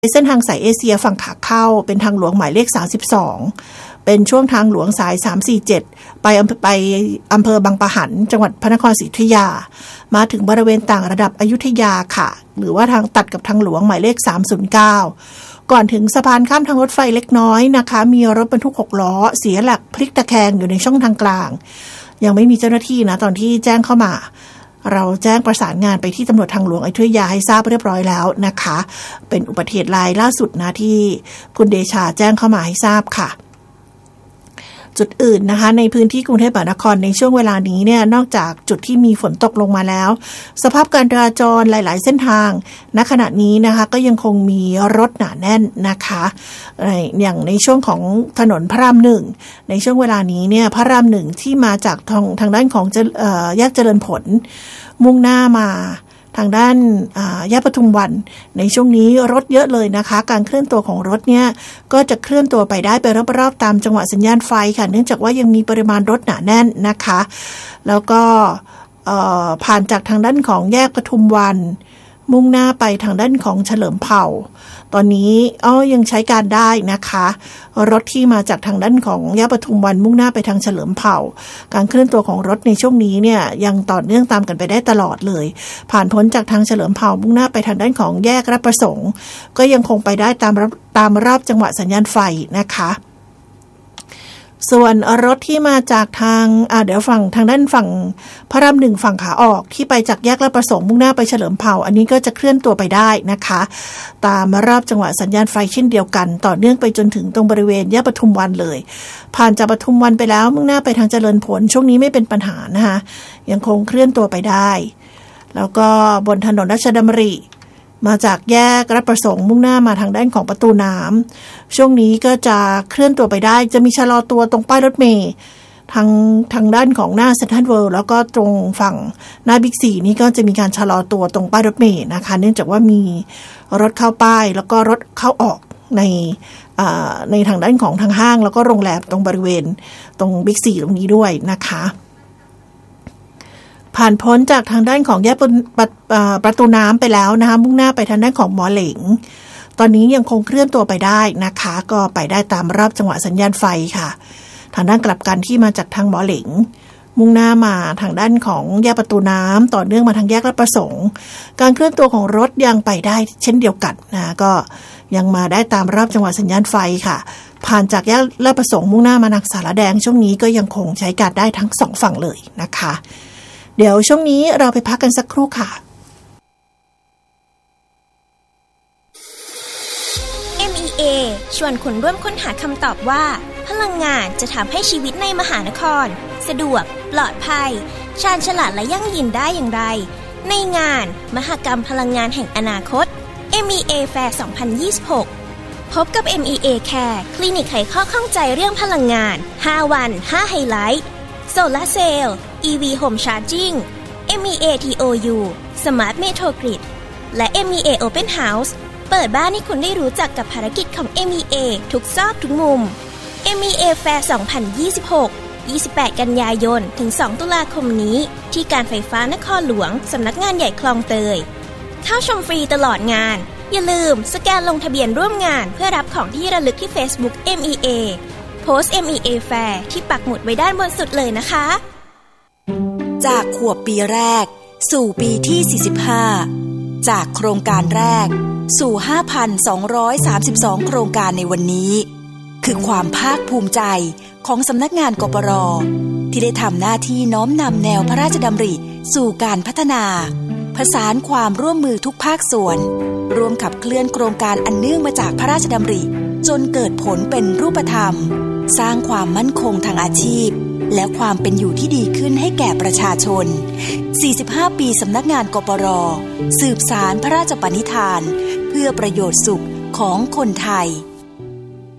เส้นทางสายเอเชียฝั่งขาเข้าเป็นทางหลวงหมายเลข32เป็นช่วงทางหลวงสาย347ไปอำเภอบางปะหันจังหวัดพระนครศรีอยุธยามาถึงบริเวณต่างระดับอยุธยาค่ะหรือว่าทางตัดกับทางหลวงหมายเลข309ก่อนถึงสะพานข้ามทางรถไฟเล็กน้อยนะคะมีรถบรรทุก6ล้อเสียหลักพลิกตะแคงอยู่ในช่องทางกลางยังไม่มีเจ้าหน้าที่นะตอนที่แจ้งเข้ามาเราแจ้งประสานงานไปที่ตำรวจทางหลวงอยุธยาให้ทราบเรียบร้อยแล้วนะคะเป็นอุบัติเหตุรายล่าสุดนะที่คุณเดชาแจ้งเข้ามาให้ทราบค่ะจุดอื่นนะคะในพื้นที่กรุงเทพมหานครในช่วงเวลานี้เนี่ยนอกจากจุดที่มีฝนตกลงมาแล้วสภาพการจราจรหลายๆเส้นทางณขณะนี้นะคะก็ยังคงมีรถหนาแน่นนะคะอย่างในช่วงของถนนพระราม1ในช่วงเวลานี้เนี่ยพระราม1ที่มาจากทางด้านของแยกเจริญผลมุ่งหน้ามาทางด้านแยกปทุมวันในช่วงนี้รถเยอะเลยนะคะการเคลื่อนตัวของรถเนี่ยก็จะเคลื่อนตัวไปได้ไปรอบๆตามจังหวะสัญญาณไฟค่ะเนื่องจากว่ายังมีปริมาณรถหนาแน่นนะคะแล้วก็ผ่านจากทางด้านของแยกปทุมวันมุ่งหน้าไปทางด้านของเฉลิมเผ่าตอนนี้ยังใช้การได้นะคะรถที่มาจากทางด้านของแยกปทุมวันมุ่งหน้าไปทางเฉลิมเผ่าการเคลื่อนตัวของรถในช่วงนี้เนี่ยยังต่อเนื่องตามกันไปได้ตลอดเลยผ่านพ้นจากทางเฉลิมเผ่ามุ่งหน้าไปทางด้านของแยกรับประสงค์ก็ยังคงไปได้ตามรอบจังหวะสัญญาณไฟนะคะส่วนรถที่มาจากทางเดี๋ยวทางด้านฝั่งพระราม1ฝั่งขาออกที่ไปจากแยกรับประสงค์มุ่งหน้าไปเฉลิมเผ่าอันนี้ก็จะเคลื่อนตัวไปได้นะคะตามรอบจังหวะสัญญาณไฟเช่นเดียวกันต่อเนื่องไปจนถึงตรงบริเวณแยกปทุมวันเลยผ่านจากปทุมวันไปแล้วมุ่งหน้าไปทางเจริญผลช่วงนี้ไม่เป็นปัญหานะคะยังคงเคลื่อนตัวไปได้แล้วก็บนถนนราชดำริมาจากแยกรับประสงค์มุ่งหน้ามาทางด้านของประตูน้ำช่วงนี้ก็จะเคลื่อนตัวไปได้จะมีชะลอตัวตรงป้ายรถเมล์ทางด้านของหน้าเซ็นทรัลเวิลด์แล้วก็ตรงฝั่งหน้าบิ๊กซีนี่ก็จะมีการชะลอตัวตรงป้ายรถเมล์นะคะเนื่องจากว่ามีรถเข้าป้ายแล้วก็รถเข้าออกในทางด้านของทางห้างแล้วก็โรงแรมตรงบริเวณตรงบิ๊กซีตรงนี้ด้วยนะคะผ่านพ้นจากทางด้านของแยกประตูน้ำไปแล้วนะคะมุ่งหน้าไปทางด้านของหมอเหลงตอนนี้ยังคงเคลื่อนตัวไปได้นะคะก็ไปได้ตามรอบจังหวะสัญญาณไฟค่ะทางด้านกลับกันที่มาจากทางหมอเหลงมุ่งหน้ามาทางด้านของแยกประตูน้ำต่อเนื่องมาทางแยกราชประสงค์การเคลื่อนตัวของรถยังไปได้เช่นเดียวกันนะก็ยังมาได้ตามรอบจังหวะสัญญาณไฟค่ะผ่านจากแยกราชประสงค์มุ่งหน้ามาทางสารแดงช่วงนี้ก็ยังคงใช้การได้ทั้งสองฝั่งเลยนะคะเดี๋ยวช่วงนี้เราไปพักกันสักครู่ค่ะ MEA ชวนคุณร่วมค้นหาคำตอบว่าพลังงานจะทำให้ชีวิตในมหานครสะดวกปลอดภัยชาญฉลาดและยั่งยืนได้อย่างไรในงานมหกรรมพลังงานแห่งอนาคต MEA Fair 2026 พบกับ MEA Care คลินิกไขข้อข้องใจเรื่องพลังงาน5วัน5ไฮไลท์โซลาร์เซลล์ EV Home Charging MEA TOU Smart Metro Grid และ MEA Open House เปิดบ้านให้คุณได้รู้จักกับภารกิจของ MEA ทุกซอกทุกมุม MEA Fair 2026 28 กันยายนถึง 2 ตุลาคมนี้ที่การไฟฟ้านครหลวงสำนักงานใหญ่คลองเตยเข้าชมฟรีตลอดงานอย่าลืมสแกนลงทะเบียนร่วมงานเพื่อรับของที่ระลึกที่ Facebook MEAโพสต์ MEA Fair ที่ปักหมุดไว้ด้านบนสุดเลยนะคะจากขวบปีแรกสู่ปีที่45จากโครงการแรกสู่ 5,232 โครงการในวันนี้คือความภาคภูมิใจของสำนักงานกปร.ที่ได้ทำหน้าที่น้อมนำแนวพระราชดำริสู่การพัฒนาผสานความร่วมมือทุกภาคส่วนร่วมขับเคลื่อนโครงการอันเนื่องมาจากพระราชดำริจนเกิดผลเป็นรูปธรรมสร้างความมั่นคงทางอาชีพและความเป็นอยู่ที่ดีขึ้นให้แก่ประชาชน 45 ปีสำนักงานกปร.สืบสานพระราชปณิธานเพื่อประโยชน์สุขของคนไทย